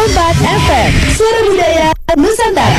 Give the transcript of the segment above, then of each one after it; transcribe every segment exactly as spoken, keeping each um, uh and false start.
Perompat F M, suara budaya Nusantara.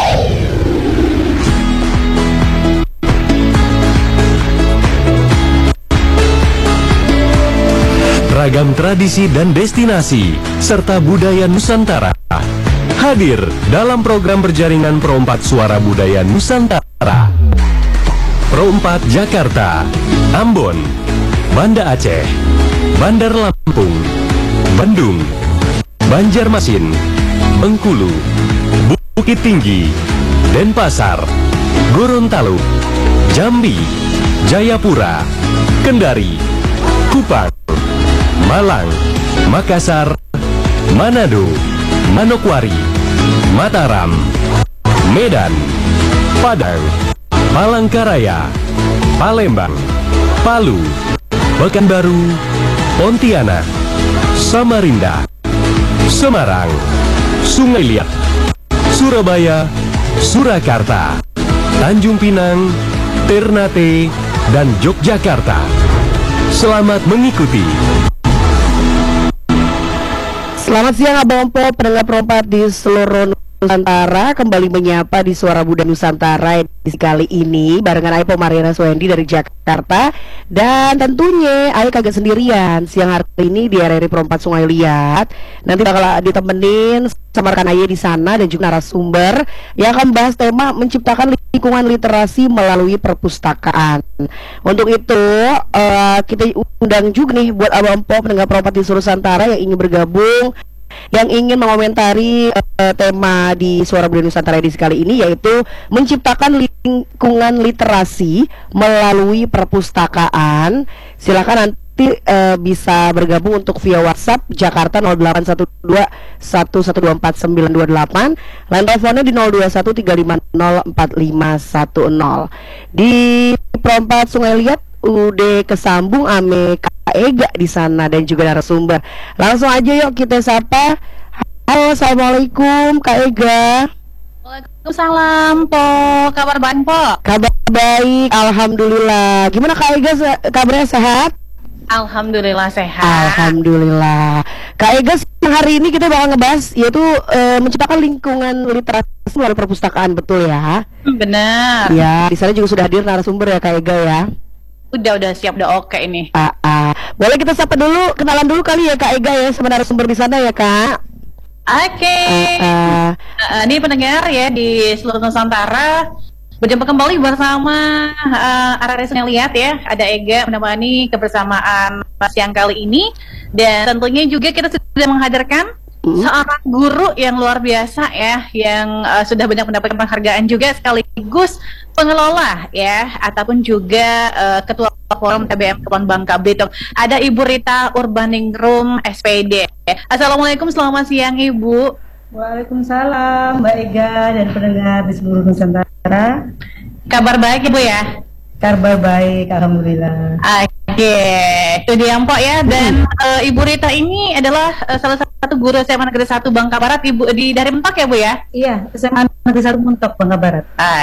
Ragam tradisi dan destinasi serta budaya Nusantara hadir dalam program berjaringan Perompat Suara Budaya Nusantara. Perompat Jakarta, Ambon, Banda Aceh, Bandar Lampung, Bandung, Banjarmasin, Bengkulu, Bukit Tinggi, Denpasar, Gorontalo, Jambi, Jayapura, Kendari, Kupang, Malang, Makassar, Manado, Manokwari, Mataram, Medan, Padang, Palangkaraya, Palembang, Palu, Pekanbaru, Pontianak, Samarinda, Semarang, Sungai Liat, Surabaya, Surakarta, Tanjung Pinang, Ternate, dan Yogyakarta. Selamat mengikuti. Selamat siang Abang Po, pendengar Perompat di seluruh Nusantara. Kembali menyapa di Suara Budaya Nusantara edisi kali ini barengan Aipo Mariana Swendi dari Jakarta. Dan tentunya Ayo kagak sendirian siang hari ini di R R I Perompat Sungai Liat. Nanti bakal ditemenin sama rekan Aye di sana dan juga narasumber yang akan membahas tema menciptakan lingkungan literasi melalui perpustakaan. Untuk itu uh, kita undang juga nih buat Abang Po pendengar Perompat di seluruh Nusantara yang ingin bergabung, yang ingin mengomentari uh, tema di Suara Budaya Nusantara edisi kali ini, yaitu menciptakan lingkungan literasi melalui perpustakaan. Silakan nanti uh, bisa bergabung untuk via WhatsApp Jakarta nol delapan satu dua satu satu dua empat sembilan dua delapan, line teleponnya di nol dua satu tiga lima nol empat lima satu nol. Di Perompat Sungai Liat udah kesambung ame Kak Ega di sana dan juga narasumber. Langsung aja yuk kita sapa. Halo, assalamualaikum Kak Ega. Waalaikumsalam Po, kabar baik Po? Kabar baik, alhamdulillah. Gimana Kak Ega, se- kabarnya sehat? Alhamdulillah sehat. Alhamdulillah. Kak Ega, hari ini kita bakal ngebahas yaitu e, menciptakan lingkungan literasi melalui perpustakaan, betul ya? Benar. Ya, di sana juga sudah hadir narasumber ya Kak Ega ya. Udah udah siap, udah oke ini. Ah, ah. Boleh kita sapa dulu, kenalan dulu kali ya Kak Ega ya sama narasumber di sana ya Kak. Oke. Okay. Ah, ah. Uh, ini pendengar ya di seluruh Nusantara. Berjumpa kembali bersama uh, R R I Sungai Liat ya. Ada Ega menemani kebersamaan siang kali ini. Dan tentunya juga kita sudah menghadirkan mm. seorang guru yang luar biasa ya, yang uh, sudah banyak mendapatkan penghargaan juga, sekaligus pengelola ya, ataupun juga uh, ketua forum T B M Kepulauan Bangka Belitung. Ada Ibu Rita Urbaningrum S P D. Assalamualaikum, selamat siang Ibu. Waalaikumsalam Mbak Ega dan pendengar di seluruh Nusantara. Kabar baik Ibu ya? Kabar baik, alhamdulillah. Oke, itu dia Mpok ya. Dan uh, Ibu Rita ini adalah uh, salah satu guru S M A Negeri satu Bangka Barat, Ibu di dari Mentok ya Bu ya? Iya, S M A Negeri satu Mentok Bangka Barat.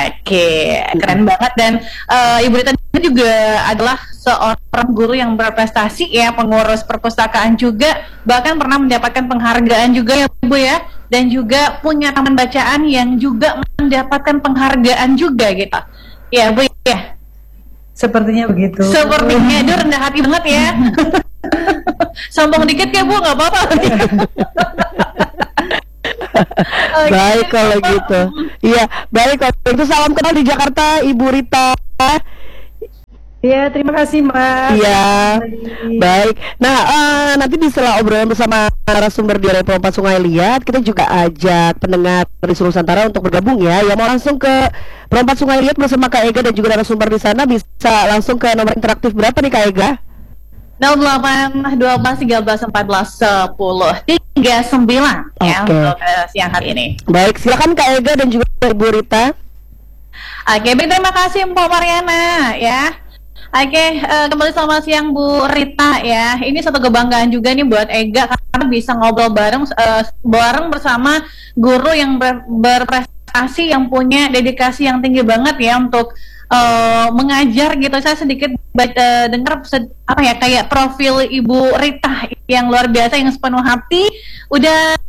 Oke, keren banget. Dan uh, Ibu Rita ini juga adalah seorang guru yang berprestasi ya, pengurus perpustakaan juga, bahkan pernah mendapatkan penghargaan juga ya Bu ya. Dan juga punya taman bacaan yang juga mendapatkan penghargaan juga gitu. Ya Bu ya. Sepertinya begitu. Sepertinya dia rendah hati banget ya. Sombong dikit ya Bu, nggak apa-apa. Baik kalau gitu. Iya, baik kalau itu salam kenal di Jakarta Ibu Rita. Iya, terima kasih Mbak. Iya, baik. Nah, uh, nanti di setelah obrolan bersama narasumber di R R I Perompat Sungai Liat, kita juga ajak pendengar dari seluruh Nusantara untuk bergabung ya. Yang mau langsung ke Perompat Sungai Liat bersama Kak Ega dan juga narasumber di sana bisa langsung ke nomor interaktif berapa nih Kak Ega? nol delapan dua belas tiga belas empat belas sepuluh tiga sembilan ya untuk uh, siang hari ini. Baik, silakan Kak Ega dan juga Ibu Rita. Oke, baik, terima kasih Mbak Mariana ya. Oke, uh, kembali selamat siang Bu Rita ya. Ini satu kebanggaan juga nih buat Ega karena bisa ngobrol bareng uh, bareng bersama guru yang ber, berprestasi, yang punya dedikasi yang tinggi banget ya untuk uh, mengajar gitu. Saya sedikit baca, dengar apa ya, kayak profil Ibu Rita yang luar biasa, yang sepenuh hati udah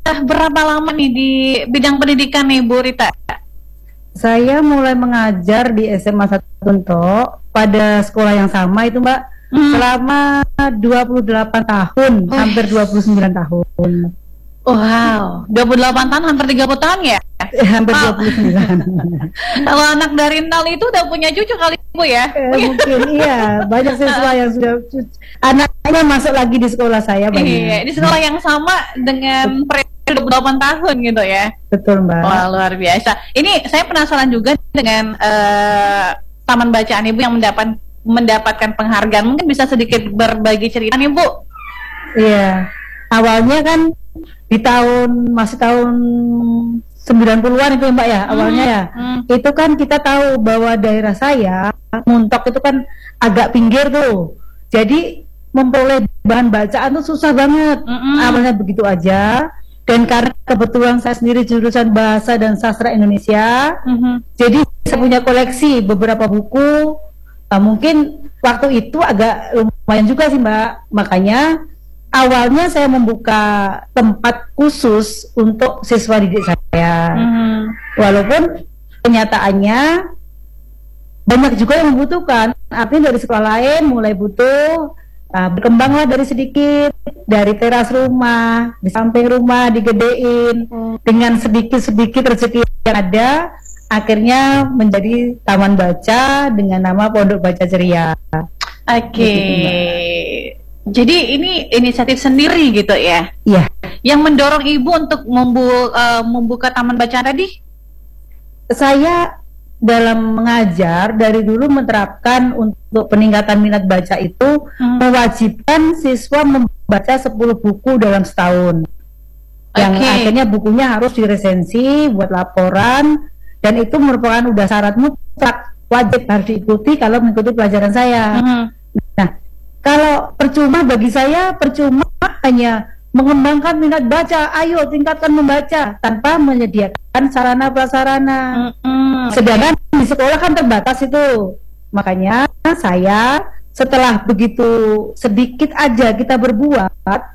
berapa lama nih di bidang pendidikan nih Bu Rita? Saya mulai mengajar di S M A satu Tonto pada sekolah yang sama itu Mbak hmm. selama dua puluh delapan tahun, oh. hampir dua puluh sembilan tahun. Wow, dua puluh delapan tahun, hampir tiga puluh tahun ya? Hampir wow. dua puluh sembilan. Kalau anak dari nol itu udah punya cucu kali Bu ya? Eh, mungkin iya, banyak siswa yang sudah anaknya masuk lagi di sekolah saya banyak. Iya, di sekolah yang sama dengan dua puluh delapan tahun gitu ya. Betul Mbak. Wah, luar biasa. Ini saya penasaran juga dengan uh, taman bacaan Ibu yang mendapat mendapatkan penghargaan. Mungkin bisa sedikit berbagi cerita nih Bu. Iya. Awalnya kan di tahun masih tahun sembilan puluhan itu Mbak ya, awalnya ya. Hmm. Itu kan kita tahu bahwa daerah saya Muntok itu kan agak pinggir tuh. Jadi memperoleh bahan bacaan tuh susah banget. Hmm. Awalnya begitu aja. Dan karena kebetulan saya sendiri jurusan Bahasa dan Sastra Indonesia, mm-hmm. jadi saya punya koleksi beberapa buku. Nah, mungkin waktu itu agak lumayan juga sih Mbak. Makanya awalnya saya membuka tempat khusus untuk siswa didik saya. Mm-hmm. Walaupun kenyataannya banyak juga yang membutuhkan. Artinya dari sekolah lain mulai butuh. Nah, berkembanglah dari sedikit, dari teras rumah, di samping rumah digedein, hmm. dengan sedikit-sedikit rezeki yang ada, akhirnya menjadi taman baca dengan nama Pondok Baca Ceria. Oke, okay. Jadi ini inisiatif sendiri gitu ya? Iya. Yang mendorong Ibu untuk membu uh, membuka taman bacaan tadi? Saya dalam mengajar dari dulu menerapkan untuk peningkatan minat baca itu hmm. mewajibkan siswa membaca sepuluh buku dalam setahun. Yang okay. akhirnya bukunya harus diresensi, buat laporan, dan itu merupakan udah syarat mutlak, wajib harus diikuti kalau mengikuti pelajaran saya. Hmm. Nah, kalau percuma bagi saya, percuma hanya mengembangkan minat baca, ayo tingkatkan membaca tanpa menyediakan sarana prasarana. Mm-hmm. Sedangkan di sekolah kan terbatas itu. Makanya saya setelah begitu sedikit aja kita berbuat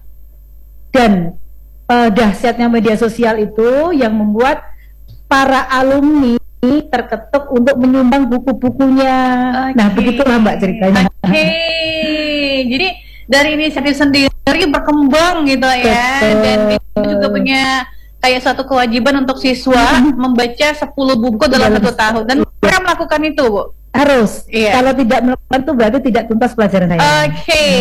dan uh, dahsyatnya media sosial itu yang membuat para alumni terketuk untuk menyumbang buku-bukunya. Okay. Nah, begitulah Mbak ceritanya. Oke. Okay. Jadi dari inisiatif sendiri berkembang gitu ya. Betul. Dan itu juga punya kayak satu kewajiban untuk siswa hmm. membaca sepuluh buku dalam satu tahun. Dan mereka melakukan itu, Bu? Harus. Iya. Kalau tidak melakukan itu berarti tidak tuntas pelajaran saya. Oke. Okay.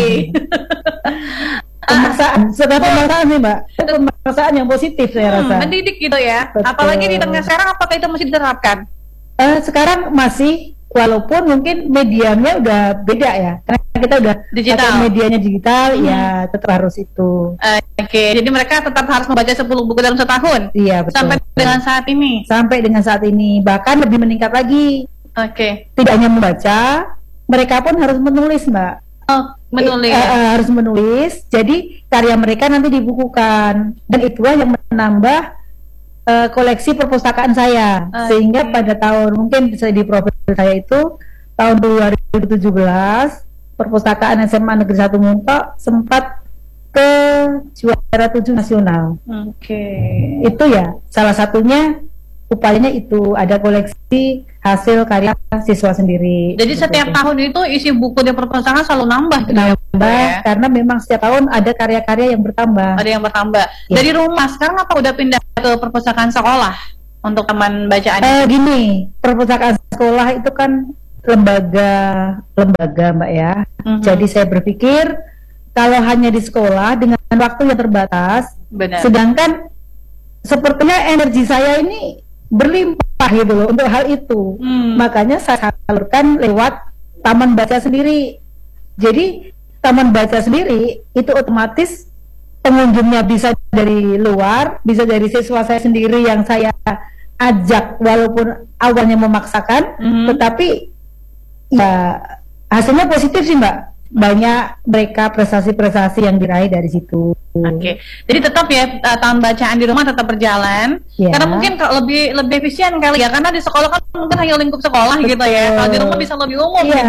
Pemaksaan, sudah pemaksaan nih Mbak. Pemaksaan yang positif saya hmm, rasa. Mendidik gitu ya. Betul. Apalagi di tengah sekarang, apakah itu masih diterapkan? Uh, sekarang masih, walaupun mungkin medianya udah beda ya. Karena kita udah digital. Medianya digital, hmm. ya tetap harus itu. Uh, Oke, okay. Jadi mereka tetap harus membaca sepuluh buku dalam setahun. Iya betul. Sampai dengan saat ini. Sampai dengan saat ini, bahkan lebih meningkat lagi. Oke. Okay. Tidak hanya membaca, mereka pun harus menulis Mbak. Oh, menulis. Eh, uh, harus menulis. Jadi karya mereka nanti dibukukan dan itulah yang menambah uh, koleksi perpustakaan saya. Okay. Sehingga pada tahun mungkin bisa di profil saya itu tahun dua ribu tujuh belas perpustakaan S M A Negeri satu Muntok sempat ke juara tujuh nasional. Oke. Okay. Itu ya salah satunya upayanya itu ada koleksi hasil karya siswa sendiri. Jadi gitu setiap tahun itu isi buku di perpustakaan selalu nambah gitu nambah ya? Karena memang setiap tahun ada karya-karya yang bertambah. Ada yang bertambah. Ya. Dari rumah sekarang apa udah pindah ke perpustakaan sekolah untuk taman bacaan? Eh gini, perpustakaan sekolah itu kan lembaga lembaga Mbak ya. Mm-hmm. Jadi saya berpikir kalau hanya di sekolah dengan waktu yang terbatas, benar. Sedangkan sepertinya energi saya ini berlimpah gitu loh untuk hal itu. Hmm. Makanya saya salurkan lewat taman baca sendiri. Jadi taman baca sendiri itu otomatis pengunjungnya bisa dari luar, bisa dari siswa saya sendiri yang saya ajak walaupun awalnya memaksakan, hmm. tetapi ya hasilnya positif sih Mbak. Banyak mereka prestasi-prestasi yang diraih dari situ. Oke, okay. Jadi tetap ya tahun bacaan di rumah tetap berjalan. Yeah. Karena mungkin kalau lebih lebih efisien kali ya, karena di sekolah kan mungkin hanya lingkup sekolah. Betul. Gitu ya. Kalau di rumah bisa lebih umum yeah, gitu ya.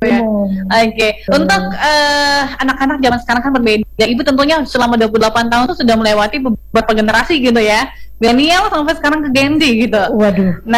ya. umum. Oke, untuk eh, anak-anak zaman sekarang kan berbeda. Ibu tentunya selama dua puluh delapan tahun tuh sudah melewati beberapa generasi gitu ya. Milenial sampai sekarang ke Gen Z gitu. Waduh. Nah,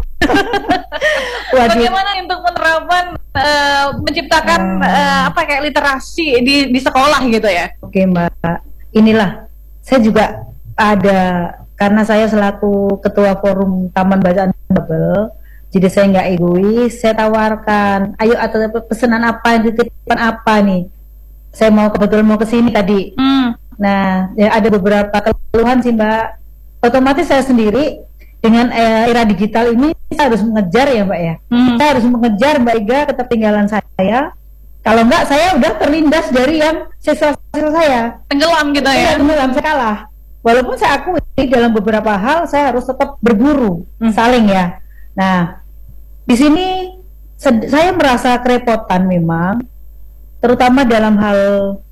Waduh. bagaimana untuk penerapan eh, menciptakan Hmm. eh, apa kayak literasi di di sekolah gitu ya? Oke Mbak, inilah saya juga ada, karena saya selaku ketua forum Taman Bacaan Babel, jadi saya nggak egois, saya tawarkan, ayo atau pesanan apa, titipan apa nih, saya mau kebetulan mau kesini tadi. Hmm. Nah, ya ada beberapa keluhan sih Mbak. Otomatis saya sendiri dengan eh, era digital ini saya harus mengejar ya Mbak ya. Hmm. Saya harus mengejar Mbak Iga ketertinggalan saya. Kalau enggak saya udah terlindas dari yang siswa-siswa saya. Tenggelam gitu ya? Saya tenggelam, saya kalah. Walaupun saya akui dalam beberapa hal saya harus tetap berguru, Hmm. saling ya. Nah, di sini sed- saya merasa kerepotan memang, terutama dalam hal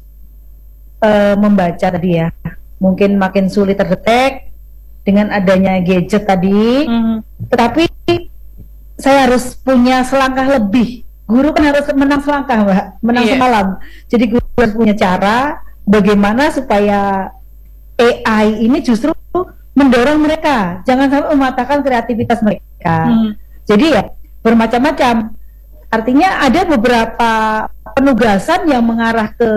eh, membaca tadi ya. Mungkin makin sulit terdetek dengan adanya gadget tadi. Hmm. Tetapi saya harus punya selangkah lebih. Guru kan harus menang selangkah, Mbak, menang Iya. semalam. Jadi guru harus punya cara bagaimana supaya A I ini justru mendorong mereka, jangan sampai mematahkan kreativitas mereka. Hmm. Jadi ya bermacam-macam. Artinya ada beberapa penugasan yang mengarah ke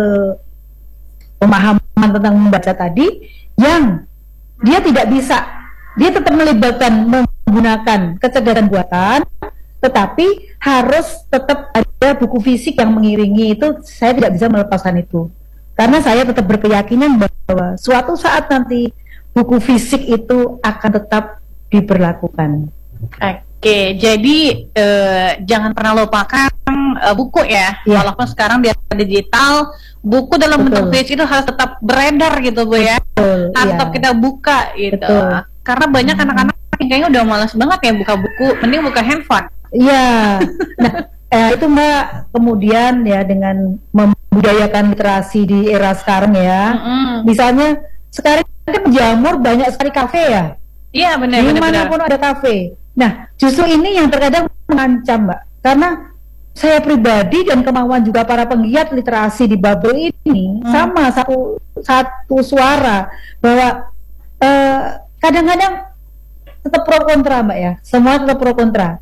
pemahaman tentang membaca tadi yang dia tidak bisa, dia tetap melibatkan menggunakan kecerdasan buatan, tetapi harus tetap ada buku fisik yang mengiringi itu. Saya tidak bisa melepaskan itu karena saya tetap berkeyakinan bahwa suatu saat nanti buku fisik itu akan tetap diberlakukan. Oke, jadi eh, jangan pernah lupakan eh, buku ya. Iya. Walaupun sekarang di era digital, buku dalam Betul. bentuk fisik itu harus tetap beredar gitu Bu ya. Betul, Harus iya. tetap kita buka gitu. Betul. Karena banyak anak-anak yang kayaknya udah malas banget ya buka buku, mending buka handphone. Iya. Nah, eh, itu Mbak, kemudian ya dengan membudayakan literasi di era sekarang ya. Mm-mm. Misalnya sekarang kan menjamur banyak sekali kafe ya. Iya benar benar. benar. Dimanapun ada kafe. Nah, justru ini yang terkadang mengancam Mbak, karena saya pribadi dan kemauan juga para penggiat literasi di Babel ini Hmm. sama satu satu suara bahwa eh, kadang-kadang tetap pro kontra Mbak ya, semua tetap pro kontra.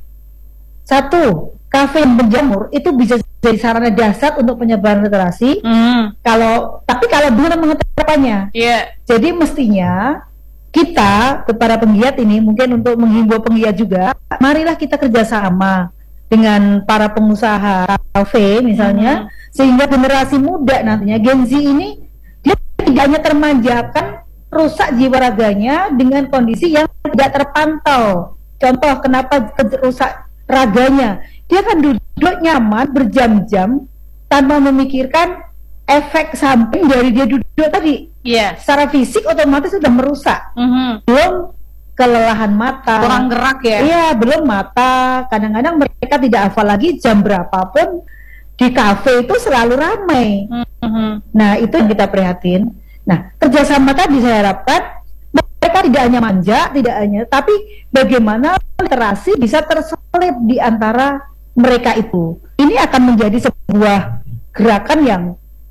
Satu, kafe yang menjamur itu bisa jadi sarana dasar untuk penyebaran literasi. Hmm. Kalau tapi kalau belum mengetahuinya, Iya. jadi mestinya kita para penggiat ini mungkin untuk menghimbau penggiat juga, marilah kita kerjasama dengan para pengusaha kafe misalnya, sehingga generasi muda nantinya Gen Z ini dia tidak hanya termanjakan, rusak jiwa raganya dengan kondisi yang tidak terpantau. Contoh kenapa ke- rusak raganya, dia kan duduk nyaman berjam-jam tanpa memikirkan efek samping dari dia duduk tadi. Iya. Secara fisik otomatis sudah merusak. Mhm. Belum kelelahan mata. Kurang gerak ya. Iya, belum mata. Kadang-kadang mereka tidak hafal lagi jam berapapun di kafe itu selalu ramai. Mhm. Nah, itu yang kita prihatin. Nah, kerjasama tadi saya harapkan mereka tidak hanya manja, tidak hanya, tapi bagaimana literasi bisa terselip di antara mereka itu. Ini akan menjadi sebuah gerakan yang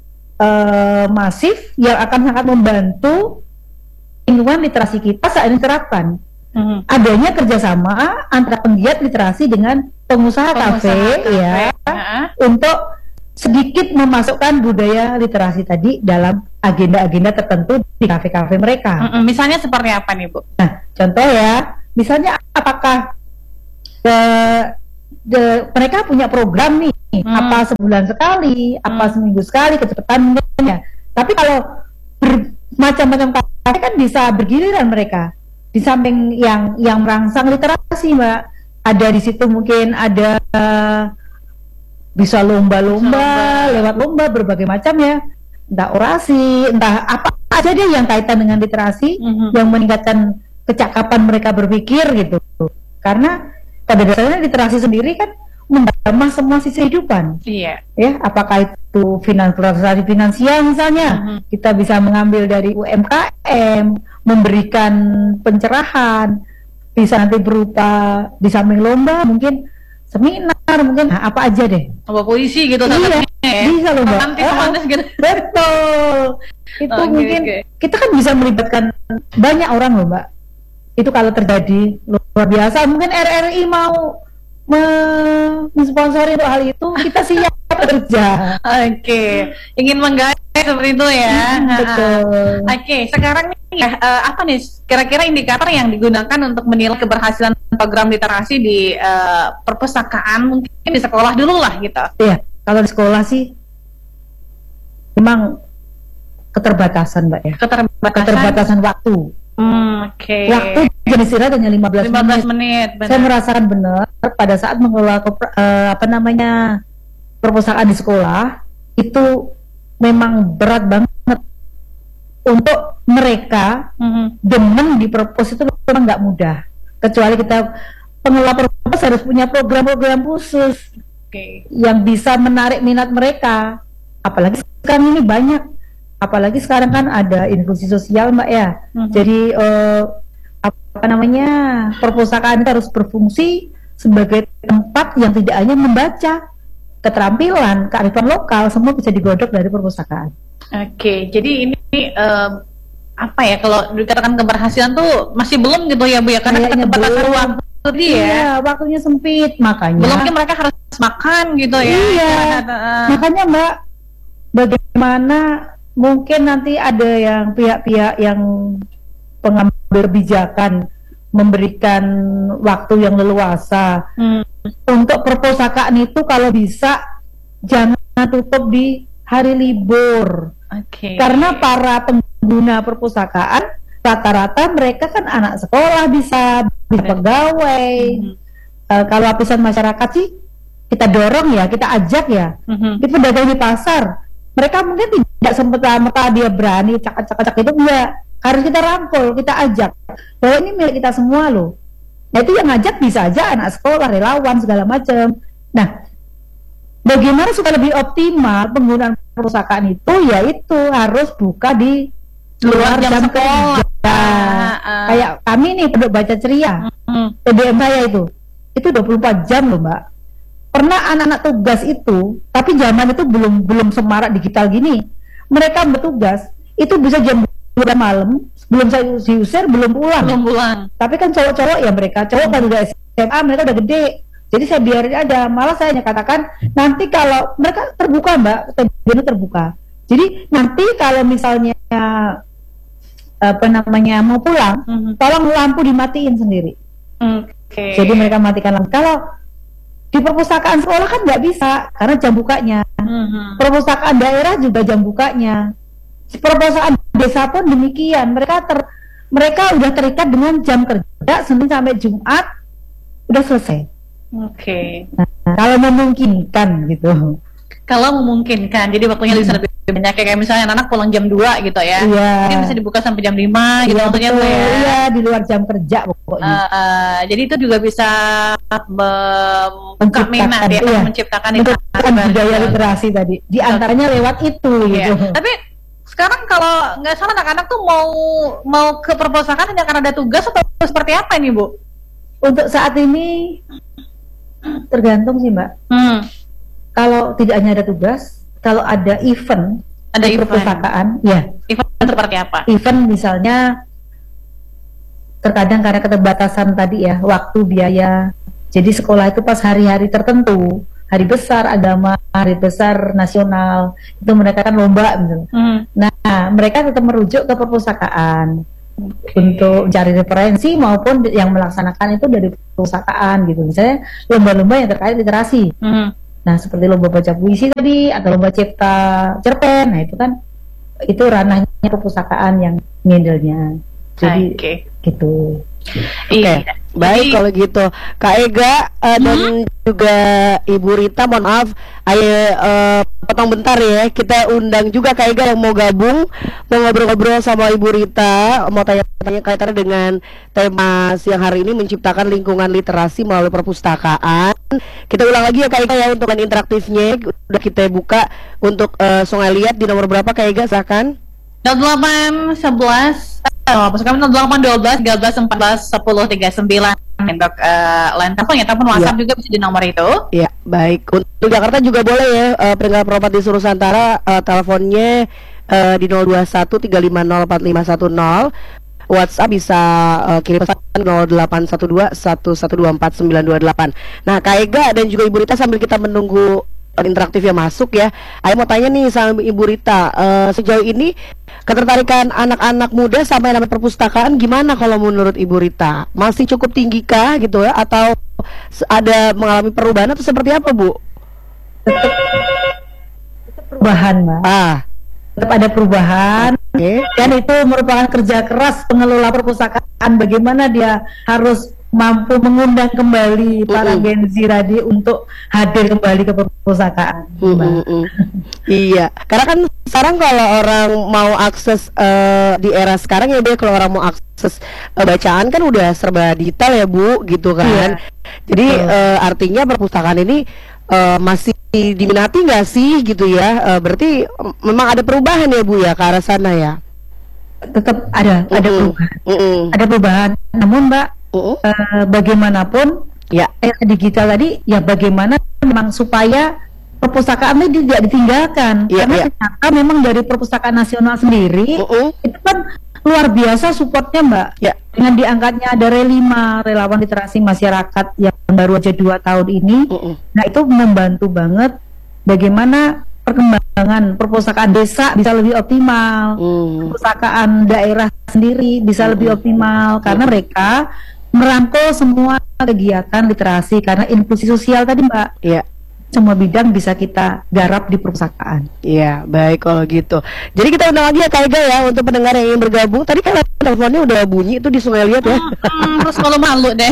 Uh, masif yang akan sangat membantu lingkungan literasi kita saat ini terapkan. Mhm. Adanya kerjasama antara penggiat literasi dengan pengusaha, Pengusaha kafe, kafe. ya, Heeh. untuk sedikit memasukkan budaya literasi tadi dalam agenda-agenda tertentu di kafe-kafe mereka. Mhm. Misalnya seperti apa nih Bu? Nah, contoh ya, misalnya apakah eh, de- mereka punya program nih, Hmm. apa sebulan sekali, apa Hmm. seminggu sekali, kecepatan mungkin ya. Tapi kalau bermacam-macam kafe kan bisa bergiliran mereka. Di samping yang yang merangsang literasi, Mbak, ada di situ mungkin ada eh, bisa lomba-lomba, Lomba. lewat lomba berbagai macam ya. Entah orasi, entah apa aja deh yang kaitan dengan literasi Mhm. yang meningkatkan kecakapan mereka berpikir gitu. Karena pada dasarnya literasi sendiri kan menjamah semua sisi kehidupan, Iya. ya. Apakah itu finansial, finansial misalnya, Mhm. kita bisa mengambil dari U M K M, memberikan pencerahan, bisa nanti berupa di samping lomba mungkin seminar kamar mungkin nah, apa aja deh. Apa puisi gitu Iya, satunya ya? bisa loh Mbak. Romantis, Ah, romantis gitu. Betul. Itu Oke, mungkin oke. kita kan bisa melibatkan banyak orang loh Mbak. Itu kalau terjadi luar biasa. Mungkin R R I mau me- mensponsori untuk hal itu, kita siap kerja. Oke, ingin menggait seperti itu ya. Hmm, betul. Oke, sekarang nih ya, eh, apa nih kira-kira indikator yang digunakan untuk menilai keberhasilan program literasi di eh, perpustakaan, mungkin di sekolah dulu lah gitu. Iya, kalau di sekolah sih memang keterbatasan Mbak ya. Keterbatasan. Keterbatasan waktu. Hmm, Oke. Waktu jam istirahat hanya lima belas lima belas menit. menit. Saya benar. merasakan benar pada saat mengelola kooper- eh, apa namanya perpustakaan di sekolah itu memang berat banget untuk mereka Mhm. demen di perpus itu memang nggak mudah, kecuali kita pengelola perpus harus punya program-program khusus Oke. yang bisa menarik minat mereka. Apalagi sekarang ini banyak, apalagi sekarang kan ada inklusi sosial Mbak ya. Mhm. Jadi eh, apa namanya perpustakaan itu harus berfungsi sebagai tempat yang tidak hanya membaca, keterampilan, kearifan lokal semua bisa digodok dari perpustakaan. Oke, jadi ini eh, apa ya kalau dikatakan keberhasilan tuh masih belum gitu ya Bu ya, karena Kayaknya keterbatasan belum. waktu dia. Iya, waktunya sempit makanya. Belum mungkin mereka harus makan gitu ya. Iya. Heeh. Makanya Mbak, bagaimana mungkin nanti ada yang pihak-pihak yang pengambil kebijakan memberikan waktu yang leluasa Hmm. untuk perpustakaan itu kalau bisa jangan tutup di hari libur. Oke. Karena para pengguna perpustakaan rata-rata mereka kan anak sekolah bisa, bisa pegawai. Mhm. Eh, kalau lapisan masyarakat sih kita dorong ya, kita ajak ya. Mhm. Di pedagang di pasar, mereka mungkin tidak semata-mata dia berani cak-cak-cak itu enggak. Harus kita rangkul, kita ajak bahwa ini milik kita semua loh. Nah itu yang ngajak bisa aja anak sekolah, relawan segala macam. Nah, bagaimana supaya lebih optimal penggunaan perpustakaan itu, yaitu harus buka di luar Luar jam jam sekolah. kerja. Ah, ah. Kayak kami nih penduduk baca ceria, Mhm. P D M saya itu, itu dua puluh empat jam loh Mbak. Pernah anak-anak tugas itu, tapi zaman itu belum belum semarak digital gini. Mereka bertugas itu bisa jam dua malam, belum saya diusir, belum pulang. Belum pulang. Tapi kan cowok-cowok ya mereka, cowok kan udah S M A, mereka udah gede. Jadi saya biarin aja. Malah saya hanya katakan nanti kalau mereka terbuka Mbak, itu terbuka. Jadi nanti kalau misalnya apa namanya mau pulang, Mhm. tolong lampu dimatiin sendiri. Oke. Jadi mereka matikan lampu. Kalau di perpustakaan sekolah kan nggak bisa karena jam bukanya. Mhm. Perpustakaan daerah juga jam bukanya. Perpustakaan desa pun demikian. Mereka ter mereka udah terikat dengan jam kerja Senin sampai Jumat udah selesai. Oke. Nah, kalau memungkinkan gitu. Kalau memungkinkan, jadi waktunya bisa lebih banyak kayak misalnya anak pulang jam dua gitu ya. Iya. Mungkin bisa dibuka sampai jam lima gitu Iya, waktunya betul. tuh ya. Iya, di luar jam kerja pokoknya. Eh, eh, jadi itu juga bisa membuka Menciptakan, minat ya, iya. menciptakan Menciptakan budaya literasi tadi. Di antaranya lewat itu Iya. gitu. Tapi sekarang kalau nggak salah anak-anak tuh mau mau ke perpustakaan hanya karena ada tugas atau seperti apa ini Bu? Untuk saat ini tergantung sih Mbak. Hmm. Kalau tidak hanya ada tugas, kalau ada event Ada di event. perpustakaan, ya Event seperti apa? event misalnya terkadang karena keterbatasan tadi ya waktu biaya, jadi sekolah itu pas hari-hari tertentu, hari besar agama, hari besar nasional, itu mereka kan lomba misalnya. Hmm. Nah mereka tetap merujuk ke perpustakaan untuk mencari referensi maupun yang melaksanakan itu dari perpustakaan gitu, misalnya lomba-lomba yang terkait literasi. Hmm. Nah seperti lomba baca puisi tadi atau lomba cipta cerpen, nah itu kan itu ranahnya perpustakaan yang ngindelnya. Jadi Oke. gitu. Oke, Iya. baik Jadi- kalau gitu. Kak Ega eh, dan juga Ibu Rita, mohon maaf, ayo eh, potong bentar ya. Kita undang juga Kak Ega yang mau gabung, mau ngobrol-ngobrol sama Ibu Rita, mau tanya-tanya kaitannya dengan tema siang hari ini, menciptakan lingkungan literasi melalui perpustakaan. Kita ulang lagi ya Kak Ega ya untuk yang interaktifnya. Udah kita buka untuk eh, Sungai Liat di nomor berapa Kak Ega, silakan. nol delapan sebelas oh, maksud kami nol delapan dua belas tiga belas empat belas sepuluh tiga puluh sembilan untuk uh, line telepon ya, ataupun WhatsApp Ya. juga bisa di nomor itu. Ya, baik. Untuk Jakarta juga boleh ya, uh, pendengar Properti Nusantara, uh, teleponnya uh, di nol dua satu tiga lima nol empat lima satu nol. WhatsApp bisa uh, kirim pesan nol delapan satu dua satu satu dua empat sembilan dua delapan. Nah, Kak Ega dan juga Ibu Rita, sambil kita menunggu interaktif yang masuk ya, Ayo mau tanya nih sama Ibu Rita, uh, sejauh ini ketertarikan anak-anak muda sampai namanya perpustakaan gimana kalau menurut Ibu Rita? Masih cukup tinggi kah gitu ya, atau se- ada mengalami perubahan atau seperti apa, Bu? Perubahan, Mbak. Ah, Tetap ada perubahan. oke. Dan itu merupakan kerja keras pengelola perpustakaan, bagaimana dia harus mampu mengundang kembali para Mm-mm. Gen Z tadi untuk hadir kembali ke perpustakaan. Mm, Mbak. mm, mm. Iya, karena kan sekarang kalau orang mau akses eh, di era sekarang ya, dia kalau orang mau akses eh, bacaan kan udah serba digital ya, Bu, gitu kan. Iya. Jadi Betul. eh, artinya perpustakaan ini eh, masih diminati nggak sih gitu ya? Eh, berarti mm, memang ada perubahan ya, Bu, ya, ke arah sana ya. Tetap ada ada Mm-mm. perubahan. Mm-mm. Ada perubahan. Namun, Mbak, Mm-mm. eh, bagaimanapun Ya. era digital tadi ya, bagaimana memang supaya perpustakaan ini tidak ditinggalkan. Iya, Karena iya. ternyata memang dari perpustakaan nasional sendiri Mm-mm. itu kan luar biasa supportnya, Mbak. Ya. Dengan diangkatnya ada Relima, relawan literasi masyarakat yang baru aja dua tahun ini. Mm-mm. Nah, itu membantu banget bagaimana perkembangan perpustakaan desa bisa lebih optimal, Mm. perpustakaan daerah sendiri bisa lebih optimal, karena mereka merangkul semua kegiatan literasi, karena inklusi sosial tadi, Mbak, Ya. semua bidang bisa kita garap di perpustakaan. Iya, baik kalau gitu. Jadi kita undang lagi ya Kak Ega ya, untuk pendengar yang ingin bergabung. Tadi kan teleponnya udah bunyi itu di Sungai Liat ya. Hmm, terus malu-malu deh.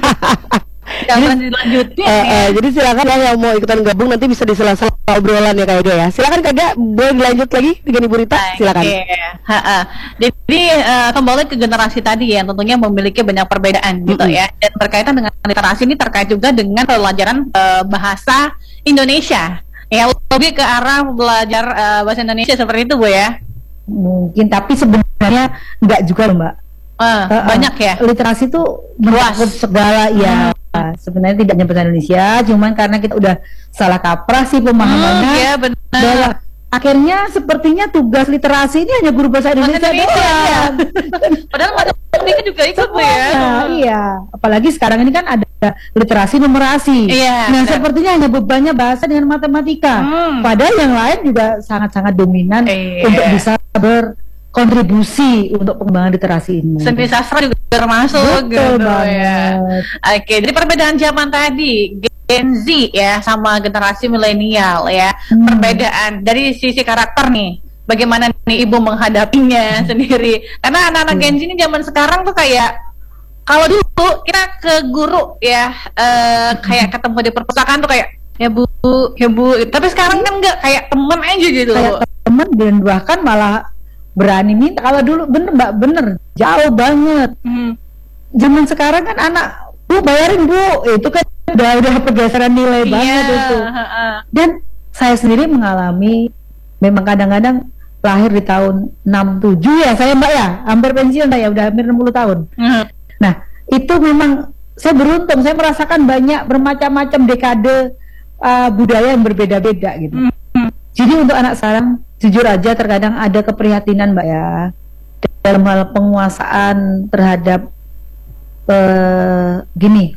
Jangan dilanjutin. Eh, ya. eh, jadi silakan ya yang mau ikutan gabung, nanti bisa di sela-sela obrolan ya Kak Ega ya. Silakan Kak Ega, boleh dilanjut lagi dengan Ibu Rita, silakan. Oke. Ha-ha. Jadi eh, kembali ke generasi tadi ya, tentunya memiliki banyak perbedaan gitu Mm-mm. ya. Dan berkaitan dengan literasi ini terkait juga dengan pelajaran eh, bahasa Indonesia. Ya, lebih ke arah belajar eh, bahasa Indonesia seperti itu, Bu ya. Mungkin, tapi sebenarnya enggak juga loh, Mbak. Eh, Eh, eh, banyak ya. Literasi itu mencakup segala ya. Sebenarnya tidak hanya bahasa Indonesia, cuman karena kita udah salah kaprah sih pemahamannya. Hmm, iya benar. bahwa akhirnya sepertinya tugas literasi ini hanya guru bahasa Indonesia, Bahasa Indonesia, doang. iya. Padahal matematika juga ikut, Bu ya. Nah, iya, apalagi sekarang ini kan ada literasi numerasi. Iya, Nah, benar. sepertinya hanya bebannya bahasa dengan matematika. Hmm. Padahal yang lain juga sangat-sangat dominan Iya. untuk bisa berkontribusi untuk pengembangan literasi ini. Seni sastra juga termasuk Betul gitu banget. ya. Oke, jadi perbedaan zaman tadi Gen Z ya sama generasi milenial ya. Hmm. Perbedaan dari sisi karakter nih. Bagaimana nih Ibu menghadapinya sendiri? Karena anak-anak Gen Z ini zaman sekarang tuh kayak kalau dulu kita ke guru ya eh, kayak ketemu di perpustakaan tuh kayak ya Bu, ya Bu. Tapi sekarang kan enggak, kayak temen aja gitu. Kayak teman, dan bahkan malah berani minta. Kalau dulu bener Mbak, bener jauh banget. Hmm. Zaman sekarang kan anak, Bu bayarin Bu, itu kan udah udah pergeseran nilai banget Iya, itu. heeh. Dan saya sendiri mengalami, memang kadang-kadang lahir di tahun enam tujuh ya saya Mbak ya, hampir pensiun saya, udah hampir enam puluh tahun. Hmm. Nah, itu memang saya beruntung, saya merasakan banyak bermacam-macam dekade uh, budaya yang berbeda-beda gitu. Hmm. Jadi untuk anak sekarang, jujur aja terkadang ada keprihatinan Mbak ya, dalam hal penguasaan terhadap uh, gini.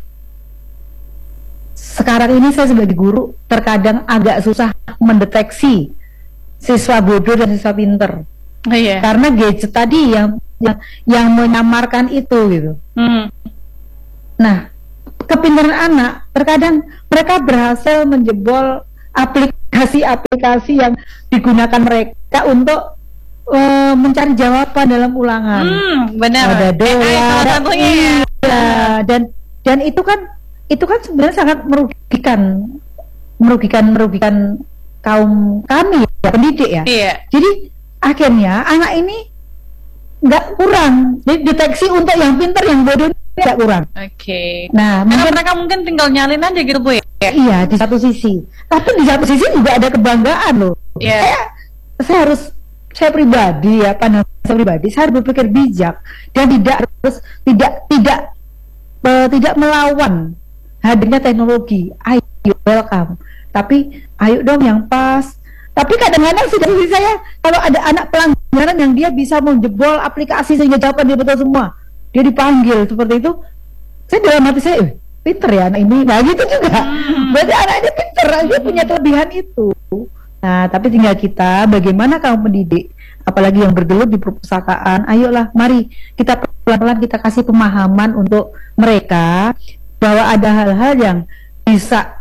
Sekarang ini saya sebagai guru terkadang agak susah mendeteksi siswa bodoh dan siswa pinter, Iya. karena gadget tadi yang yang, yang menyamarkan itu gitu. Hmm. Nah, kepintaran anak terkadang mereka berhasil menjebol aplikasi-aplikasi yang digunakan mereka untuk uh, mencari jawaban dalam ulangan. Hmm, benar. Ada A I dolar, salah satunya ya. iya, dan dan itu kan itu kan sebenarnya sangat merugikan, merugikan, merugikan kaum kami ya, pendidik ya. Iya. Jadi akhirnya anak ini nggak kurang, jadi deteksi untuk yang pintar, yang bodoh nggak kurang. Oke. Nah, Karena mungkin mereka mungkin tinggal nyalin aja gitu, Bu ya. iya di satu sisi, tapi di satu sisi juga ada kebanggaan loh. Iya. Saya, saya harus, saya pribadi ya, pandangan saya pribadi, saya harus berpikir bijak dan tidak harus tidak tidak uh, tidak melawan hadirnya teknologi. Ayo welcome. Tapi ayo dong yang pas. Tapi kadang-kadang sudah sisi saya kalau ada anak pelanggaran yang dia bisa menjebol aplikasi sehingga jawaban dia betul semua, dia dipanggil seperti itu. Saya dalam hati saya, eh, pinter ya anak ini. Nah gitu juga. Berarti anak ini pinter, dia punya kelebihan itu. Nah tapi tinggal kita bagaimana kaum pendidik, apalagi yang bergelut di perpustakaan, ayolah mari kita pelan-pelan kita kasih pemahaman untuk mereka bahwa ada hal-hal yang bisa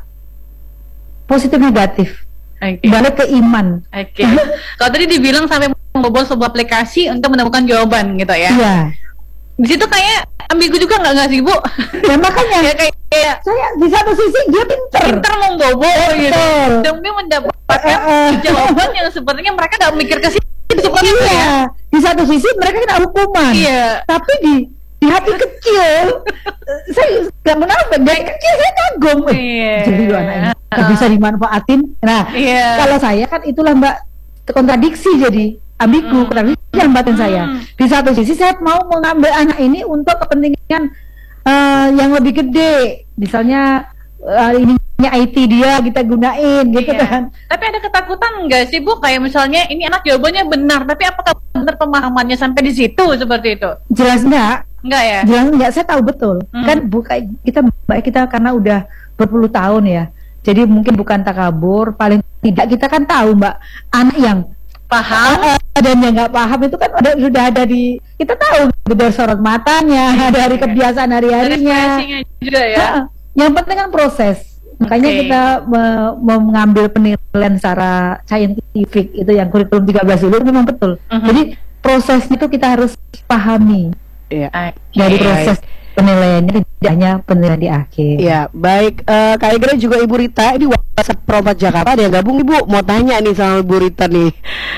positif negatif. Okay. Balik ke iman. Oke. Okay. Kalau tadi dibilang sampai membobol sebuah aplikasi untuk menemukan jawaban gitu ya. Iya. Di situ kayak ambigu juga nggak nggak sih Bu? Ya makanya ya, kayak, kayak saya di satu sisi dia pinter, pinter membobol gitu, Betul. demi mendapatkan Uh, uh. jawaban yang sebenarnya mereka nggak mikir ke situ seperti itu ya. Iya. Di satu sisi mereka kena hukuman. Iya. Tapi di di hati kecil saya nggak menafik, dari kecil saya kagum. Eh, Iya. Jadi lu anak ini nggak bisa dimanfaatin. Nah, Iya. kalau saya kan itulah Mbak kontradiksi, jadi ambigu, Hmm. kontradiksi yang batin saya. Di satu sisi saya mau mengambil anak ini untuk kepentingan uh, yang lebih gede, misalnya uh, ininya I T dia kita gunain gitu Iya. kan. Tapi ada ketakutan nggak sih Bu? Kayak misalnya ini anak jawabannya benar, tapi apakah benar pemahamannya sampai di situ seperti itu? Jelas enggak? Enggak ya? Jelas enggak, saya tahu betul. Hmm. Kan bukan kita baik kita karena udah berpuluh tahun ya. Jadi mungkin bukan takabur, paling tidak kita kan tahu Mbak, anak yang Paham? uh, dan yang nggak paham itu kan ada, sudah ada di kita tahu dari sorot matanya, dari kebiasaan Dari hari-harinya. expressing-nya juga ya. Nah, yang penting kan proses. Makanya Oke. kita me- mengambil penilaian secara saintifik itu yang kurikulum tiga belas dulu memang betul. Mhm. Jadi prosesnya itu kita harus pahami. Iya. Oke. Dari proses penilaiannya, tidak hanya penilaian di akhir. Iya, baik. Eh, Kak Igra juga Ibu Rita, ini WhatsApp Perompak Jakarta ada yang gabung Ibu. Mau tanya nih sama Ibu Rita nih.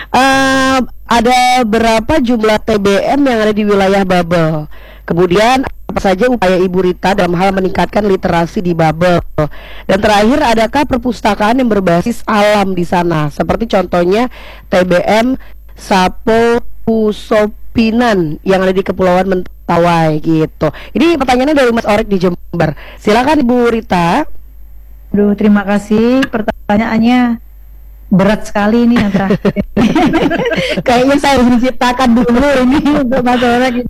Eh, ada berapa jumlah T B M yang ada di wilayah Babel? Kemudian apa saja upaya Ibu Rita dalam hal meningkatkan literasi di Babel? Dan terakhir, adakah perpustakaan yang berbasis alam di sana? Seperti contohnya T B M Sapo Pusopinan yang ada di Kepulauan Mentawai gitu. Ini pertanyaannya dari Mas Orek di Jember. Silakan Ibu Rita. Aduh, terima kasih. Pertanyaannya berat sekali ini yang terakhir. Kayaknya saya harus menciptakan dulu ini untuk Mas Orek.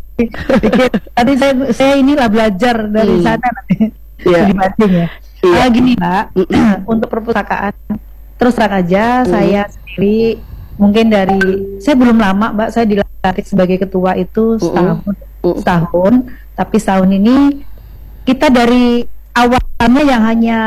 Tadi saya saya inilah belajar dari Hmm. sana nanti. Iya. Di Bandung ya. Iya. Ah, gini Mbak, untuk perpustakaan terus terang aja Hmm. saya sendiri mungkin dari saya belum lama Mbak, saya dilantik sebagai ketua itu setahun Mm. setahun, tapi setahun ini kita dari awalnya yang hanya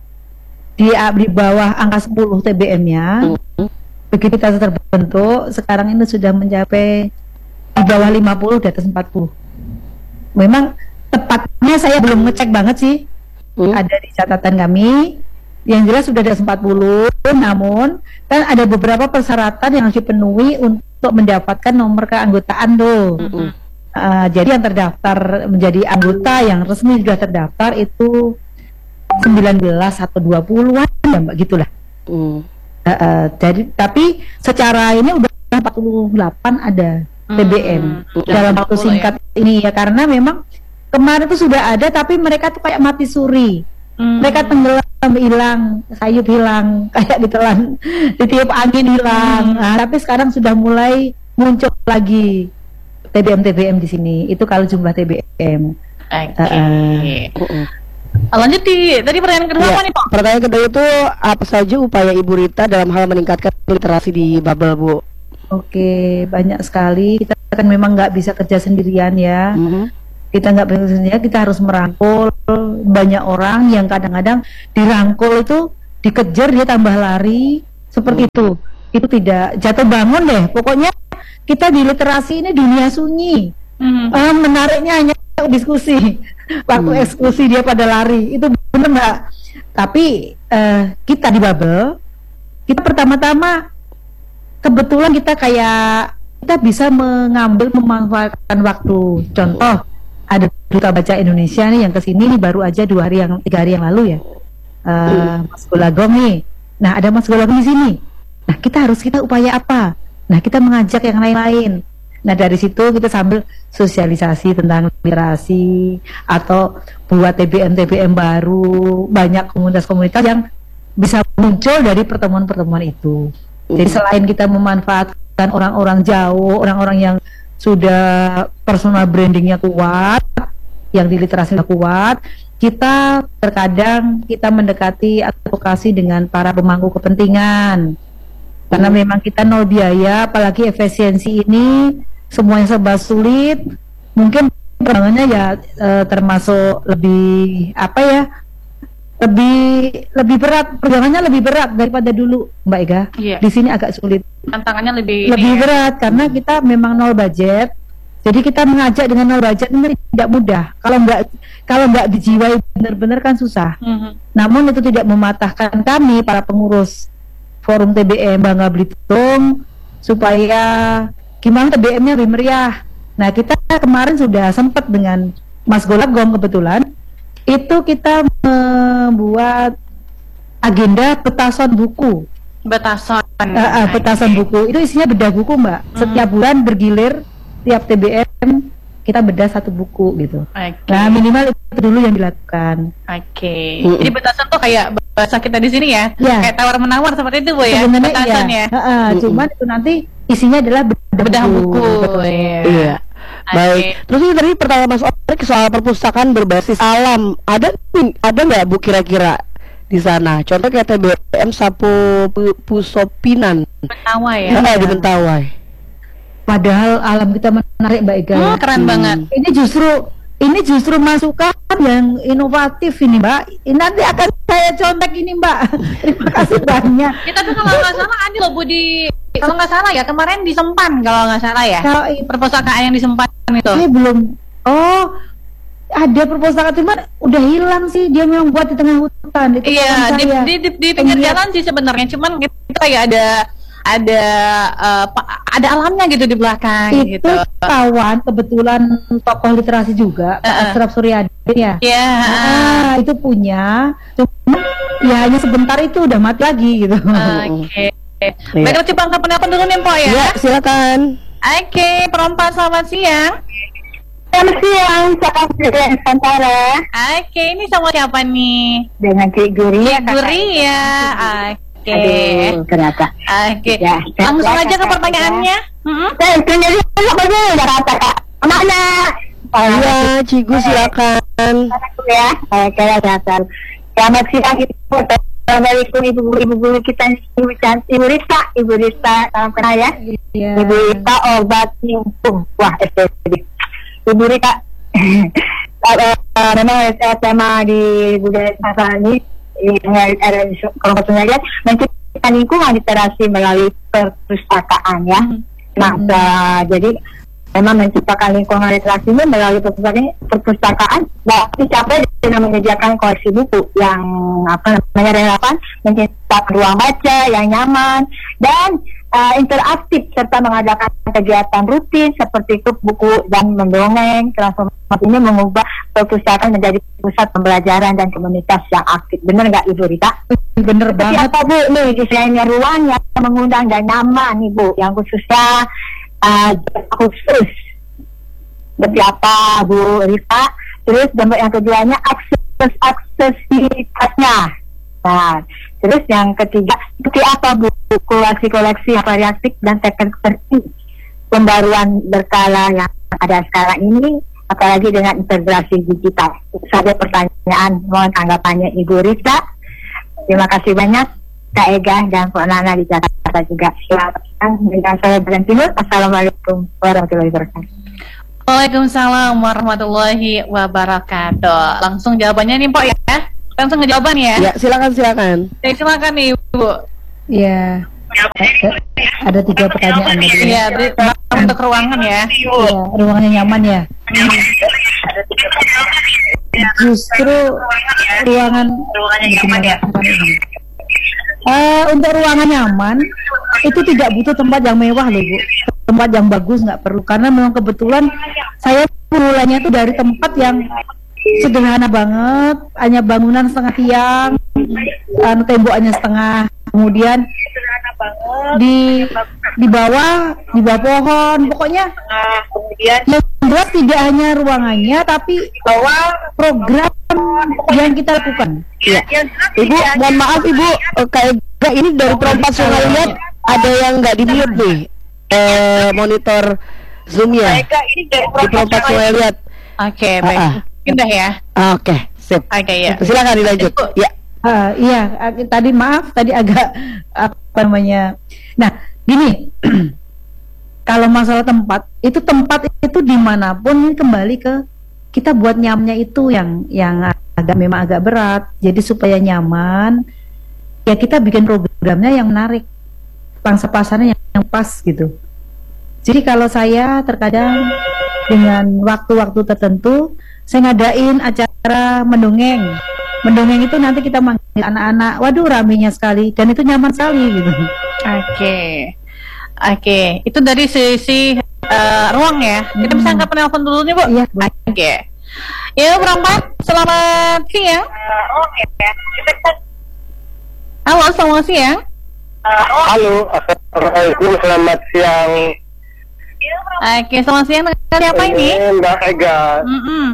di, di bawah angka sepuluh T B M-nya, Mm. begitu kita terbentuk sekarang ini sudah mencapai di bawah lima puluh, di atas empat puluh. Memang tepatnya saya belum ngecek banget sih, Mm. ada di catatan kami yang jelas sudah ada empat puluh, namun kan ada beberapa persyaratan yang harus dipenuhi untuk mendapatkan nomor keanggotaan tuh. Mm-mm. Uh, jadi yang terdaftar menjadi anggota yang resmi sudah terdaftar itu sembilan belas atau dua puluhan ya Mbak, gitulah. Mm. Uh, uh, jadi tapi secara ini udah empat puluh delapan ada T B M Hmm, dalam udah waktu empat puluh singkat ini ya, karena memang kemarin itu sudah ada tapi mereka tuh kayak mati suri. Hmm. Mereka tenggelam, hilang, sayup hilang, kayak ditelan, ditiup angin hilang. Hmm. Nah, tapi sekarang sudah mulai muncul lagi T B M T B M di sini. Itu kalau jumlah T B M. Oke. Mm-mm. Lanjut di tadi pertanyaan kedua Iya, apa nih Pak? pertanyaan kedua itu apa saja upaya Ibu Rita dalam hal meningkatkan literasi di Babel, Bu? Oke, banyak sekali. Kita kan memang nggak bisa kerja sendirian ya. Mhm. Kita nggak bisa sendirian, kita harus merangkul banyak orang yang kadang-kadang dirangkul itu dikejar dia tambah lari seperti itu. Itu tidak jatuh bangun deh. Pokoknya kita di literasi ini dunia sunyi. Hmm. Ah, menariknya hanya diskusi. Waktu Hmm. eksekusi dia pada lari. Itu benar nggak? Tapi eh, kita di Babel, kita pertama-tama kebetulan kita kayak kita bisa mengambil memanfaatkan waktu. Contoh, ada Duta Baca Indonesia nih yang kesini nih baru aja dua hari yang tiga hari yang lalu ya. Eh, Mas Golagong nih. Nah, ada Mas Golagong di sini. Nah, kita harus kita upaya apa? Nah, kita mengajak yang lain-lain. Nah dari situ kita sambil sosialisasi tentang literasi atau buat T B M T B M baru, banyak komunitas-komunitas yang bisa muncul dari pertemuan-pertemuan itu. Jadi selain kita memanfaatkan orang-orang jauh, orang-orang yang sudah personal brandingnya kuat, yang di literasi kuat, kita terkadang kita mendekati advokasi dengan para pemangku kepentingan karena memang kita nol biaya, apalagi efisiensi ini semuanya serba sulit, mungkin perkembangannya ya e, termasuk lebih apa ya lebih lebih berat, perjuangannya lebih berat daripada dulu Mbak Ega. Iya. Di sini agak sulit, Tantangannya lebih lebih ini ya. berat karena kita memang nol budget. Jadi kita mengajak dengan nol budget ini tidak mudah. Kalau nggak kalau nggak dijiwai benar-benar kan susah. Mhm. Namun itu tidak mematahkan kami para pengurus Forum T B M Bangka Belitung supaya gimana T B M-nya lebih meriah. Nah kita kemarin sudah sempat dengan Mas Golagong kebetulan itu kita membuat agenda petasan buku. Batasan. Uh, uh, petasan buku itu isinya bedah buku Mbak. Setiap bulan bergilir. Tiap T B M kita bedah satu buku gitu. Oke. Nah minimal itu dulu yang dilakukan. Oke. Jadi batasan tuh kayak bahasa kita di sini ya, Ya. kayak tawar menawar seperti itu Bu ya. Sebenarnya Batasan iya. ya. Uh, uh, cuman itu nanti isinya adalah bedah, Bedah buku. Betul. Iya. Iya. Oke. Baik. Terus ini tadi pertanyaan Mas Opik soal perpustakaan berbasis alam. Ada ada nggak Bu kira-kira di sana? Contoh kayak T B M Sapo Pu- Pusopinan. Mentawai ya. Nah, di Mentawai. Padahal alam kita menarik Mbak Ega. Hmm, keren banget. Ini justru ini justru masukan yang inovatif ini Mbak. Ini nanti akan saya contek ini Mbak. Terima kasih banyak. Ya tapi kalau nggak salah ada loh Bu di kalau nggak salah ya kemarin di Sempan kalau nggak salah ya. Kalau i- Perpustakaan yang di Sempan itu. saya belum. Oh, ada perpustakaan cuman udah hilang sih. Dia memang buat di tengah hutan. Itu Iya, kawan di, saya. di, di, di pinggir Pengen- jalan sih sebenarnya, cuman itu kayak ada ada eh, pa- ada alamnya gitu di belakang Itu gitu. kawan kebetulan tokoh literasi juga Pak Uh-uh. Asraf Suryadi ya. Ya, Ah, itu punya. Cuma ya hanya sebentar itu udah mati lagi gitu. oke. Baiklah, coba angkat penelpon dulu nih, Mpok ya. Ya, silakan. Oke, perempat selamat siang. Selamat siang, salam dari Nusantara Oke, ini sama siapa nih? dengan Cik Guri ya, Kak. Guri ya. Oke. Aduh, kenapa? Oke. Ya, Langsung ya, aja ke Kak, pertanyaannya. Mm-mm. Saya sendiri apa dulu udah kata Kak. Mana? Iya, Cigu silakan. Aku ya, saya kira kesehatan. Selamat siang Ibu. Assalamualaikum ibu-ibu guru kita, Ibu Cantik, Ibu Rita, Ibu Rita, salam kenal ya. Iya. Ibu Rita obat nyumpung. Wah, S P D. Ibu Rita. Eh, memang saya tema di budaya Nusantara ini yang ada di kelompok penyajian menciptakan lingkungan literasi melalui perpustakaan ya. Nah, eh, jadi memang menciptakan lingkungan literasi ini melalui perpustakaan, perpustakaan dapat dicapai dengan menyediakan koleksi buku yang apa namanya relevan, menciptakan ruang baca yang nyaman dan uh, interaktif serta mengadakan kegiatan rutin seperti klub buku dan mendongeng. Transformasi ini mengubah perpustakaan menjadi pusat pembelajaran dan komunitas yang aktif. Benar nggak Ibu Rita? Bener Seperti banget. apa Bu? Nih desainnya ruang yang mengundang dan nyaman nih Bu, yang khususnya uh, khusus. Seperti apa Bu Rita? Terus gambar yang keduanya akses aksesibilitasnya. Nah, terus yang ketiga seperti apa Bu koleksi-koleksi yang variatif dan teknik seperti pembaruan berkala yang ada sekarang ini, apalagi dengan integrasi digital. Itu saja pertanyaan, mohon tanggapannya Ibu Rita. Terima kasih banyak Kak Ega dan Pak Nana di Jakarta juga. Selamat siang dengan saya Belen Timur. Assalamualaikum warahmatullahi wabarakatuh. Waalaikumsalam warahmatullahi wabarakatuh. Langsung jawabannya nih, Mpok ya. Langsung ke jawaban ya. Ya, silakan silakan. Jadi silakan nih, Bu. Iya. Ada- Ada tiga pertanyaan tadi. Iya, beri- untuk ruangan ya. Iya, ruangannya nyaman ya. Justru ruangan gimana? Eh, untuk ruangan nyaman itu tidak butuh tempat yang mewah loh Bu, tempat yang bagus nggak perlu, karena memang kebetulan saya mulainya itu dari tempat yang sederhana banget, hanya bangunan setengah tiang, anu, temboknya setengah, kemudian di di bawah, di bawah pohon, pokoknya Nah, kemudian yang jelas tidak hanya ruangannya, tapi bahwa program yang kita lakukan. Iya. yang jelas Ibu, tidak mohon maaf Ibu, eh, kayak gak ini dari perempat Sungai Liat ada yang nggak di mute nih, eh, monitor zoomnya mereka ini dari di perempat Sungai Liat. Oke, baik. Ah, ah. Mungkin dah ya. Oke, sip. Oke, ya. Silakan dilanjut. Ya. Ah, iya, ag- tadi maaf, tadi agak apa namanya. Nah, gini, kalau masalah tempat, itu tempat itu dimanapun ini kembali ke kita buat nyamannya itu yang yang agak memang agak berat. Jadi supaya nyaman, ya kita bikin programnya yang menarik, pangsa pasarnya yang, yang pas gitu. Jadi kalau saya terkadang dengan waktu-waktu tertentu, saya ngadain acara mendongeng. Mendongeng itu nanti kita manggil anak-anak, waduh ramenya sekali, dan itu nyaman sekali gitu. Oke. Oke, itu dari sisi eh, ruang ya. Kita bisa angkat penelpon dulu nih, Bu. Iya, Oke. Ya, berempat. Selamat siang. oh ya kita Halo, selamat siang. Halo, assalamualaikum, selamat siang. Oke, selamat siang. Dengan siapa ini? Mbak Ega. Mm-mm.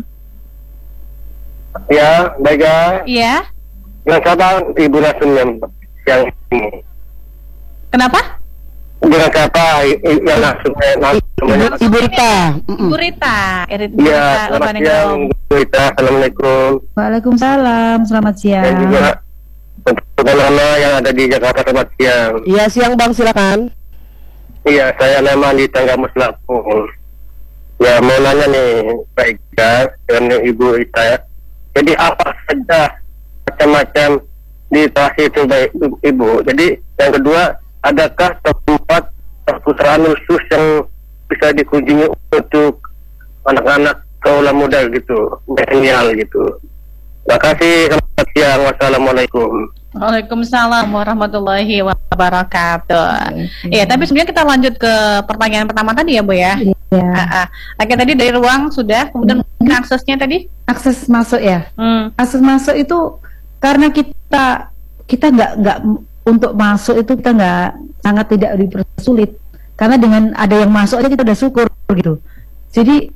Ya, Mbak Ega. Iya. Dengan siapa Ibu Nasun yang yang ini? Kenapa? Dengan siapa i- i- yang Nasun? eh, Nasun Ibu, namanya? Ibu Rita. Mm-mm. Bu Rita. Irit Ya, Rita selamat Urban siang, Economy. Bu Rita. Assalamualaikum. Waalaikumsalam, selamat Dan siang. juga untuk anak-anak yang ada di Jakarta, selamat siang. Iya, siang Bang, silakan. Iya, saya Leman di Tanggamus Lampung. Ya, mau nanya nih, Mbak Ega dan Ibu Rita ya. Jadi apa saja macam-macam di lokasi itu baik Ibu. Jadi yang kedua, adakah tempat perpustakaan khusus yang bisa dikunjungi untuk anak-anak kaula muda gitu, milenial gitu. Terima kasih, selamat siang, wassalamualaikum. Waalaikumsalam warahmatullahi wabarakatuh. Iya, tapi sebenarnya kita lanjut ke pertanyaan pertama tadi ya, Bu ya. Iya. Ah, ah. Oke, tadi dari ruang sudah, kemudian mungkin aksesnya tadi. Akses masuk ya. Hmm. Akses masuk itu karena kita kita nggak nggak untuk masuk itu kita nggak sangat tidak dipersulit karena dengan ada yang masuk aja kita udah syukur gitu. Jadi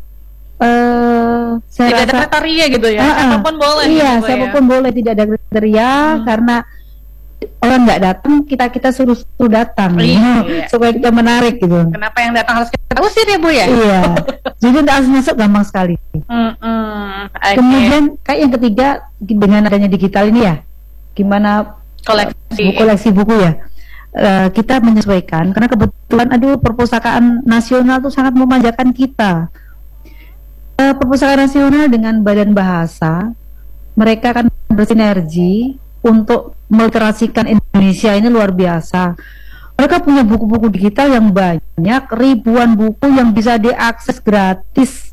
eh saya Tidak ada rasa kriteria gitu ya. Ah, ah. Siapapun boleh. Iya, gitu, Bu, ya. siapapun boleh, tidak ada kriteria Hmm. karena orang nggak datang, kita kita suruh suruh datang Iya. supaya kita menarik gitu. Kenapa yang datang harus kita usir ya, Bu ya? Iya. Jadi untuk akses masuk gampang sekali. Mm-mm. Oke. Kemudian kayak yang ketiga dengan adanya digital ini ya, gimana Koleksi. buku koleksi buku ya. Eh, kita menyesuaikan karena kebetulan aduh perpustakaan nasional tuh sangat memanjakan kita. Eh, perpustakaan nasional dengan Badan Bahasa mereka akan bersinergi untuk meliterasikan Indonesia ini luar biasa. Mereka punya buku-buku digital yang banyak, ribuan buku yang bisa diakses gratis.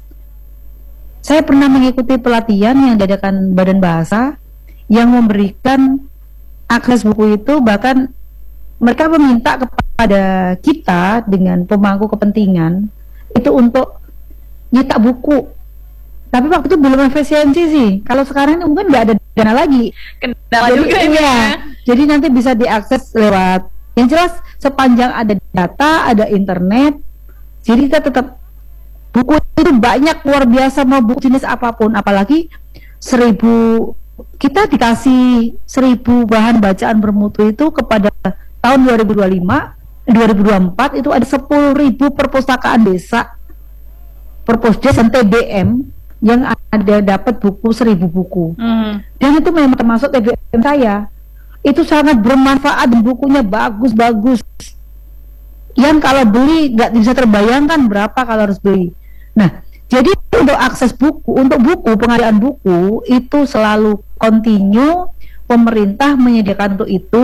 Saya pernah mengikuti pelatihan yang diadakan Badan Bahasa yang memberikan akses buku itu, bahkan mereka meminta kepada kita dengan pemangku kepentingan itu untuk nyetak buku. Tapi waktu itu belum efisiensi sih. Kalau sekarang ini mungkin nggak ada dana lagi. Kendala Jadi, juga ini iya, ya. jadi nanti bisa diakses lewat. Yang jelas sepanjang ada data, ada internet, jadi kita tetap buku itu banyak luar biasa, mau buku jenis apapun, apalagi seribu kita dikasih seribu bahan bacaan bermutu itu kepada tahun dua ribu dua puluh lima, dua ribu dua puluh empat itu ada sepuluh ribu perpustakaan desa, perpusdes dan T B M yang ada dapat buku seribu buku. Hmm. Dan itu memang termasuk T B M saya. Itu sangat bermanfaat dan bukunya bagus-bagus. Yang kalau beli nggak bisa terbayangkan berapa kalau harus beli. Nah, jadi untuk akses buku, untuk buku, pengadaan buku itu selalu kontinu. Pemerintah menyediakan untuk itu,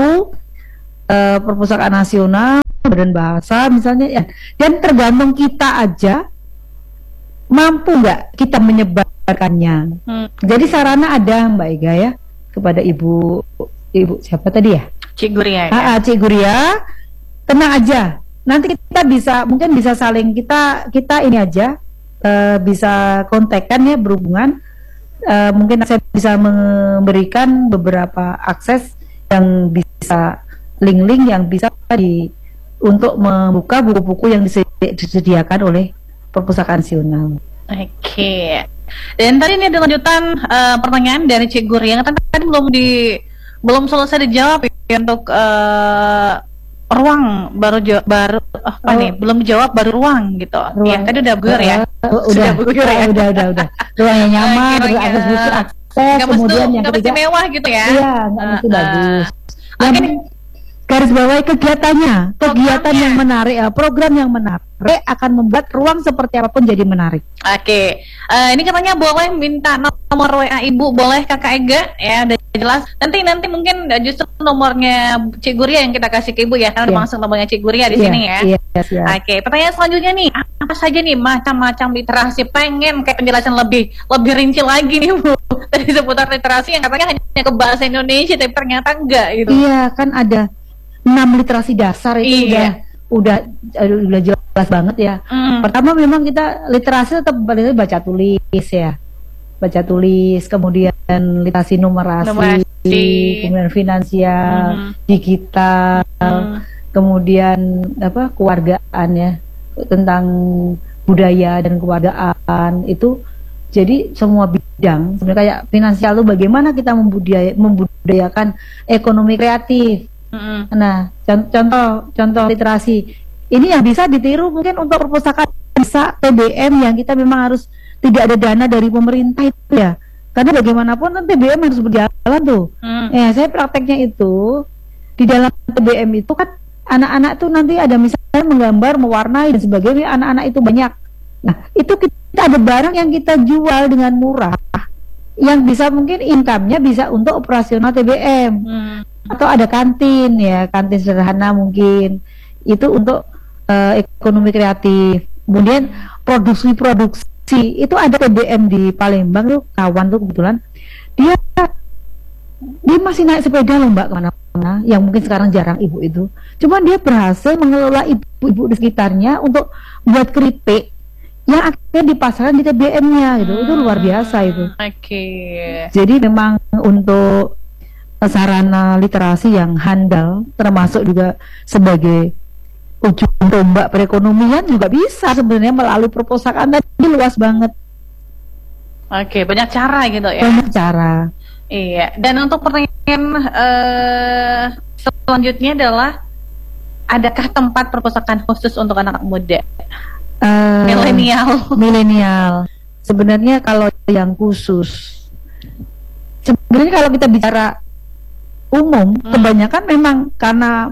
eh, perpustakaan nasional, Badan Bahasa misalnya ya. Dan tergantung kita aja mampu nggak kita menyebarkannya. Hmm. Jadi sarana ada Mbak Ega ya, kepada ibu ibu siapa tadi ya? Cik Guria ya. Ah, ah, Cik Guria, tenang aja. Nanti kita bisa mungkin bisa saling kita kita ini aja eh, bisa kontakkan ya, berhubungan. Eh, mungkin saya bisa memberikan beberapa akses yang bisa link-link yang bisa di untuk membuka buku-buku yang disediakan oleh perpustakaan nasional. Oke. Dan tadi ini ada lanjutan uh, pertanyaan dari Cik Guri yang tadi belum di belum selesai dijawab ya, untuk uh, ruang baru jo- baru apa oh. nih belum dijawab baru ruang gitu. Ruang. Ya tadi udah gugur ya. Uh, udah gugur ya. Udah udah udah. Ruang yang nyaman, okay, akses akses akses kemudian yang ketiga mewah gitu ya. Iya, nggak mesti uh, bagus. Uh, yang okay. Garis bawahi kegiatannya, kegiatan Programnya. yang menarik, ya, program yang menarik akan membuat ruang seperti apapun jadi menarik. Oke, okay. uh, ini katanya boleh minta nomor W A Ibu, boleh Kakak Ega ya, udah jelas. Nanti nanti mungkin justru nomornya Cik Guria yang kita kasih ke Ibu ya, karena yeah. langsung nomornya Cik Guria di yeah. sini ya. Yeah, yeah, yeah. Oke, okay. Pertanyaan selanjutnya nih, apa saja nih macam-macam literasi? Pengen kayak penjelasan lebih lebih rinci lagi nih Bu, dari seputar literasi yang katanya hanya ke bahasa Indonesia, tapi ternyata enggak gitu. Iya, yeah, kan ada enam literasi dasar itu iya. udah udah udah jelas banget ya. Mm. Pertama memang kita literasi tetap baca tulis ya, baca tulis, kemudian literasi numerasi, numerasi. kemudian finansial, mm. digital, mm. kemudian apa keluargaan ya, tentang budaya dan keluargaan itu. Jadi semua bidang sebenarnya kayak finansial itu bagaimana kita membudaya, membudayakan ekonomi kreatif. Mm-hmm. Nah, contoh contoh literasi ini yang bisa ditiru mungkin untuk perpustakaan bisa T B M yang kita memang harus tidak ada dana dari pemerintah itu ya, karena bagaimanapun kan T B M harus berjalan tuh. Mm. Ya, saya prakteknya itu di dalam T B M itu kan anak-anak tuh nanti ada misalnya menggambar, mewarnai dan sebagainya, anak-anak itu banyak. Nah, itu kita ada barang yang kita jual dengan murah yang bisa mungkin income-nya bisa untuk operasional T B M. Mm. Atau ada kantin ya, kantin sederhana mungkin itu untuk uh, ekonomi kreatif. Kemudian produksi-produksi itu ada T B M di Palembang tuh, kawan tuh kebetulan dia dia masih naik sepeda loh Mbak kemana-mana, yang mungkin sekarang jarang ibu itu. Cuman dia berhasil mengelola ibu-ibu di sekitarnya untuk buat keripik yang akhirnya dipasarkan di T B M-nya gitu. Itu luar biasa itu. Oke. Okay. Jadi memang untuk sarana literasi yang handal, termasuk juga sebagai ujung tombak perekonomian juga bisa sebenarnya melalui perpustakaan tadi, luas banget. Oke, banyak cara gitu ya. Banyak cara. Iya. Dan untuk pertanyaan uh, selanjutnya adalah, adakah tempat perpustakaan khusus untuk anak muda? Uh, milenial. Milenial. Sebenarnya kalau yang khusus, sebenarnya kalau kita bicara umum, hmm. kebanyakan memang karena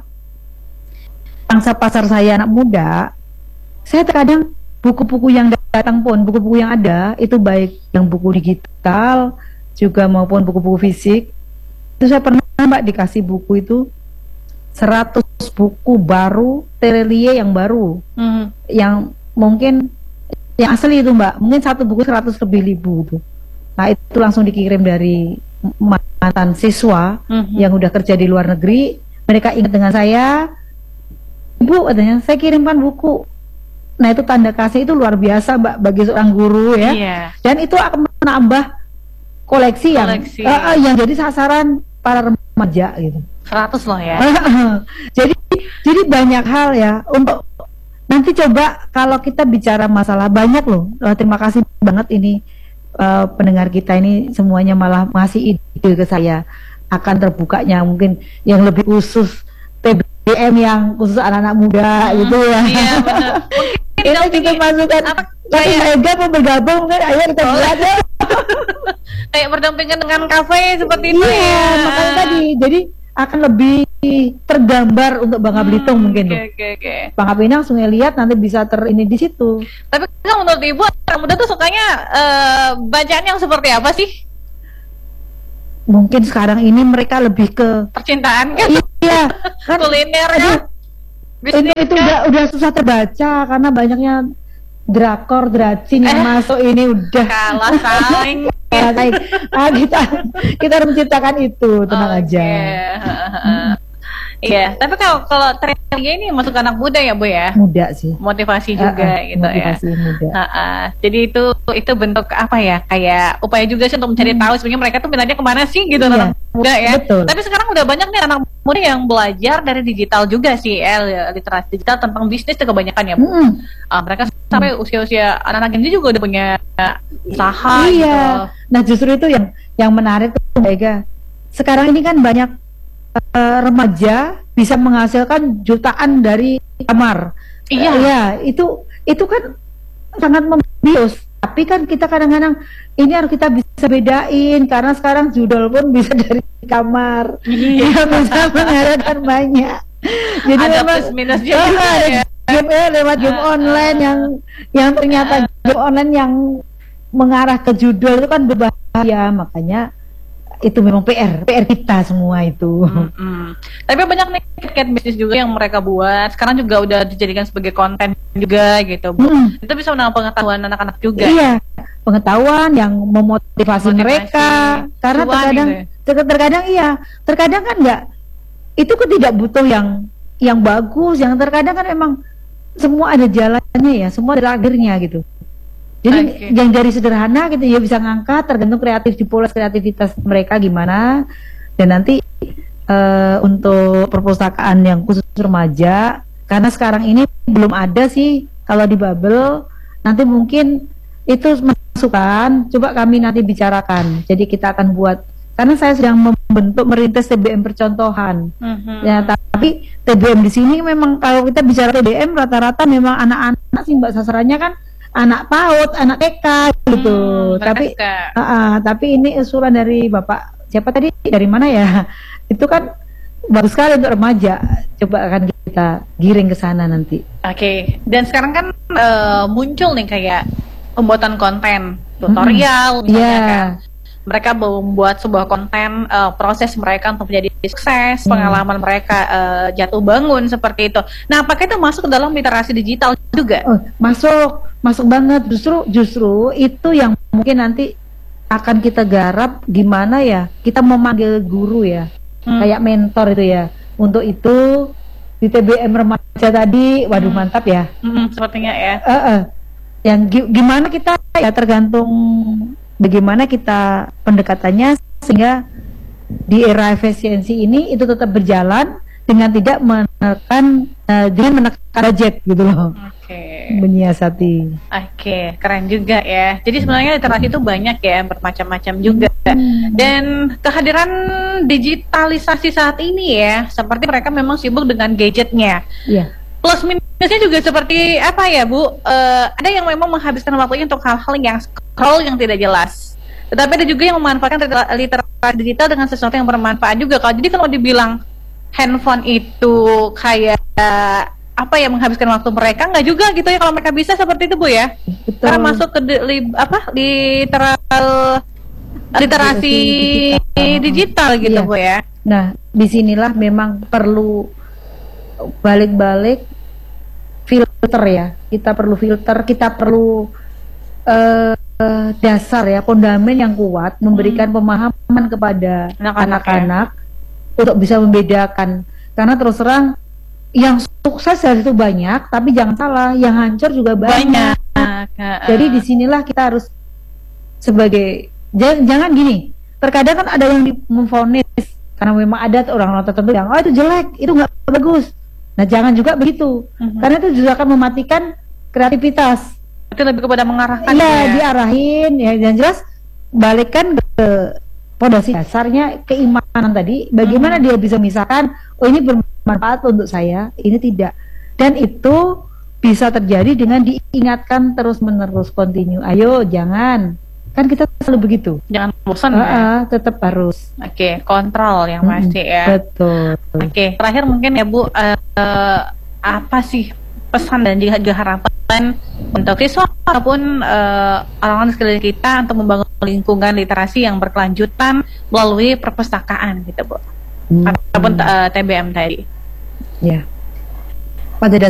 pangsa pasar saya anak muda, saya terkadang buku-buku yang datang pun, buku-buku yang ada itu baik yang buku digital juga maupun buku-buku fisik, itu saya pernah Mbak dikasih buku itu seratus buku baru, terelie yang baru, hmm. yang mungkin yang asli itu Mbak, mungkin satu buku seratus lebih ribu itu. Nah itu langsung dikirim dari mantan siswa mm-hmm. yang udah kerja di luar negeri. Mereka ingat dengan saya, Ibu katanya saya kirimkan buku. Nah itu tanda kasih itu luar biasa Mbak bagi seorang guru ya. Yeah. Dan itu akan menambah koleksi, koleksi. yang uh, yang jadi sasaran para remaja gitu. seratus loh ya. jadi jadi banyak hal ya untuk nanti coba kalau kita bicara masalah banyak loh. Uh, terima kasih banget ini. Uh, pendengar kita ini semuanya malah ngasih ide ke saya akan terbukanya mungkin yang lebih khusus T B M yang khusus anak-anak muda hmm, gitu ya. Iya benar. Mungkin kita masukkan kayak Ega mau bergabung kan, ayo kita buat ya. Kayak berdampingan dengan kafe seperti itu iya, ya. Makanya tadi jadi akan lebih tergambar untuk Bangka Belitung hmm, mungkin. Oke oke oke. Bangka Pinang, Sungai Liat nanti bisa ter ini di situ. Tapi kan menurut Ibu anak muda tuh sukanya uh, bacaan yang seperti apa sih? Mungkin sekarang ini mereka lebih ke percintaan kan? Iya, kan kuliner kan? Itu, itu udah udah susah terbaca karena banyaknya drakor, dracin yang eh, masuk ini udah kalah saing. Ah, kita kita harus menciptakan itu, tenang okay. aja. Hmm. Iya, tapi kalau kalau Trelia ini masuk anak muda ya Bu ya? Muda sih. Motivasi juga Uh-uh, gitu motivasi ya. muda. Uh-uh. Jadi itu itu bentuk apa ya? Kayak upaya juga sih untuk mencari tahu sebenarnya mereka tuh minatnya kemana sih gitu Iya, anak muda ya. betul. Tapi sekarang udah banyak nih anak muda yang belajar dari digital juga sih, ya, literasi digital tentang bisnis itu kebanyakan ya Bu. Mm-mm. Uh, mereka sampai usia-usia anak-anak ini juga udah punya usaha gitu. Iya. Nah justru itu yang yang menarik tuh Mega. Sekarang ini kan banyak uh, remaja bisa menghasilkan jutaan dari kamar. Iya. Uh, iya, itu itu kan sangat membius. Tapi kan kita kadang-kadang ini harus kita bisa bedain karena sekarang judul pun bisa dari kamar. Iya. Bisa menghasilkan banyak. Jadi Ada memang plus minusnya ah, juga ada ya. game eh, lewat game Ah, online yang yang ternyata game online yang mengarah ke judul itu kan berbahaya, makanya itu memang P R P R kita semua itu. Mm-mm. Tapi banyak nih cat bisnis juga yang mereka buat sekarang juga udah dijadikan sebagai konten juga gitu Bu. Hmm. Itu bisa menambah pengetahuan anak-anak juga. Iya, pengetahuan yang memotivasi, Motivasi. mereka karena Cuan terkadang gitu ya. ter- terkadang iya, terkadang kan enggak itu kan tidak butuh yang yang bagus, yang terkadang kan emang semua ada jalannya ya, semua ada akhirnya gitu. Jadi Oke. yang dari sederhana gitu ya bisa ngangkat tergantung kreatif di pola kreativitas mereka gimana, dan nanti eh, untuk perpustakaan yang khusus remaja karena sekarang ini belum ada sih kalau di Bubble, nanti mungkin itu masukan coba kami nanti bicarakan. Jadi kita akan buat karena saya sedang membentuk merintis T B M percontohan. Mhm. Ya, tapi T B M di sini memang kalau kita bicara T B M rata-rata memang anak-anak sih Mbak sasarannya kan anak PAUD, anak T K gitu. Hmm, mereka tapi suka. uh, uh, tapi ini usulan dari Bapak siapa tadi dari mana ya? Itu kan bagus sekali untuk remaja. Coba akan kita giring ke sana nanti. Oke, dan sekarang kan eh, muncul nih kayak pembuatan konten tutorial, misalnya Iya. kan. Mereka membuat sebuah konten eh, proses mereka untuk menjadi sukses, Hmm. pengalaman mereka eh, jatuh bangun seperti itu. Nah, apakah itu masuk ke dalam literasi digital juga? Oh, masuk, masuk banget. Justru, justru itu yang mungkin nanti akan kita garap gimana ya. Kita memanggil guru ya, Hmm. kayak mentor itu ya. Untuk itu di T B M remaja tadi, waduh Hmm. mantap ya. Mm, sepertinya ya. Eh, eh. Yang gi- gimana kita ya tergantung bagaimana kita pendekatannya sehingga di era efisiensi ini itu tetap berjalan dengan tidak menekan eh, dengan menekan budget gitu loh. Oke. Menyiasati. Oke, keren juga ya. Jadi sebenarnya literasi itu banyak ya, bermacam-macam juga. Dan kehadiran digitalisasi saat ini ya, seperti mereka memang sibuk dengan gadgetnya. Iya. Plus minusnya juga seperti apa ya Bu? Eh, ada yang memang menghabiskan waktunya untuk hal-hal yang scroll yang tidak jelas. Tetapi ada juga yang memanfaatkan liter- literasi digital dengan sesuatu yang bermanfaat juga. Kalau jadi kalau dibilang handphone itu kayak apa ya menghabiskan waktu mereka, nggak juga gitu ya kalau mereka bisa seperti itu Bu ya. Betul. Karena masuk ke di, li- apa literal literasi Digital. digital gitu Iya. Bu ya. Nah, disinilah memang perlu balik-balik filter ya. Kita perlu filter, kita perlu eh, eh, dasar ya, fondamen yang kuat, memberikan pemahaman kepada Anak-anak ya. anak-anak untuk bisa membedakan. Karena terus terang yang sukses dari itu banyak, tapi jangan salah, yang hancur juga banyak. Banyak. Jadi disinilah kita harus sebagai jangan, jangan gini. Terkadang kan ada yang di- memvonis karena memang ada orang-orang tertentu yang oh itu jelek, itu nggak bagus. Nah jangan juga begitu, Mhm. karena itu juga akan mematikan kreativitas. Itu lebih kepada mengarahkan Iya, ya. diarahin ya, yang jelas balikkan ke fondasi dasarnya keimanan tadi. Bagaimana dia bisa misalkan, oh ini bermanfaat untuk saya, ini tidak, dan itu bisa terjadi dengan diingatkan terus menerus, continue. Ayo jangan, kan kita selalu begitu. Jangan bosan Ah, ya. ah, tetap harus. Oke, kontrol yang pasti Mm-mm, ya. betul. Oke, terakhir mungkin ya Bu, eh, eh, apa sih pesan dan juga juga harapan untuk siswa ataupun eh, orang-orang di sekeliling kita untuk membangun lingkungan literasi yang berkelanjutan melalui perpustakaan gitu Bu, Hmm. ataupun eh, T B M tadi. Ya, pada